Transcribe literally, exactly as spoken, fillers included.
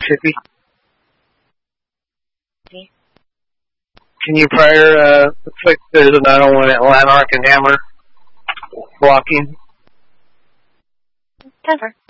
Mississippi. Can you prior, uh, looks like there's another one at Lanark and Hammer blocking. Denver.